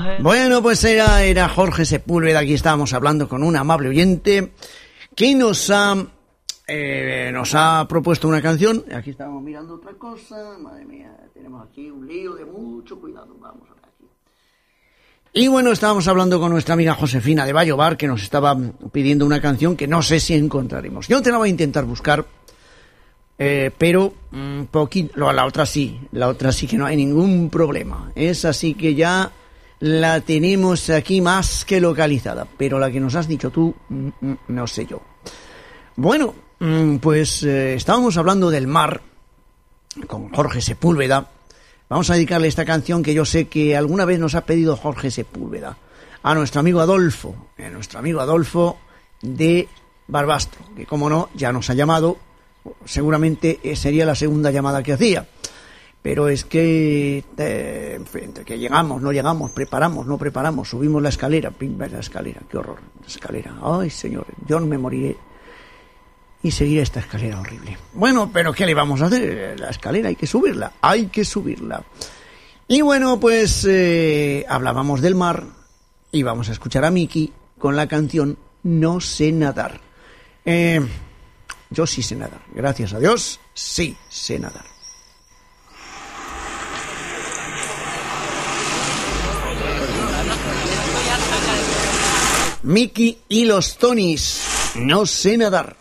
Bueno, pues era Jorge Sepúlveda. Aquí estábamos hablando con un amable oyente que nos ha propuesto una canción. Aquí estábamos mirando otra cosa. Madre mía, tenemos aquí un lío de mucho cuidado. Vamos a ver aquí. Y bueno, estábamos hablando con nuestra amiga Josefina de Vallobar, que nos estaba pidiendo una canción que no sé si encontraremos. Yo te la voy a intentar buscar, pero un poquito. La otra sí que no hay ningún problema. Esa sí que ya la tenemos aquí más que localizada, pero la que nos has dicho tú, no sé yo. Bueno, pues estábamos hablando del mar con Jorge Sepúlveda. Vamos a dedicarle esta canción que yo sé que alguna vez nos ha pedido Jorge Sepúlveda a nuestro amigo Adolfo de Barbastro, que como no, ya nos ha llamado. Seguramente sería la segunda llamada que hacía. Pero es que entre que llegamos, no llegamos, preparamos, no preparamos, subimos la escalera, qué horror, la escalera, ay señor, yo no me moriré y seguiré esta escalera horrible. Bueno, pero ¿qué le vamos a hacer? La escalera hay que subirla. Y bueno, pues hablábamos del mar y vamos a escuchar a Miki con la canción No sé nadar. Yo sí sé nadar, gracias a Dios, sí sé nadar. Miki y los Tonys, No sé nadar.